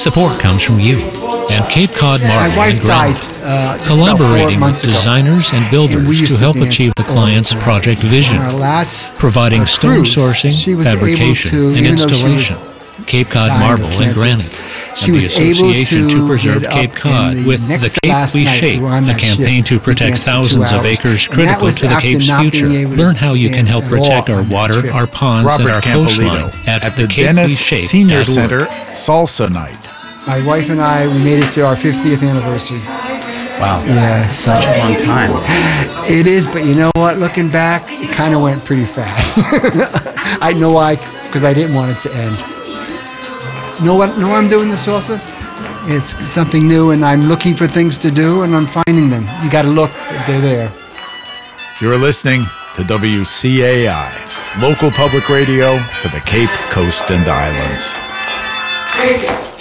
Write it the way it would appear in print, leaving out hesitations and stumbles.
Support comes from you and Cape Cod Marble My wife and Granite, died just about 4 collaborating with months ago. designers and And we builders used to to help dance achieve the all the client's time. project vision, On our last providing stone cruise, sourcing, she was able fabrication, to, and even though she was installation. Cape Cod dying of Marble and cancer, Granite, she and was the able Association to to Preserve get Cape up Cod in with next the to Cape last We night, Shape, we were on a that campaign ship. to We protect danced for 2 thousands of hours. acres And that critical was to the after Cape's not being future. able to Learn how you can dance help at all protect our on that water, trip. our ponds, and Robert our Campolito coastline at the Dennis thecapeweshape.org. Senior Center Salsa Night. My wife and I, we made it to our 50th anniversary. Wow. Yeah, so Such a long time. it is, but you know what? Looking back, it kind of went pretty fast. I know why, because I didn't want it to end. Know why I'm doing this also? It's something new, and I'm looking for things to do, and I'm finding them. You got to look; they're there. You're listening to WCAI, local public radio for the Cape Coast and Islands.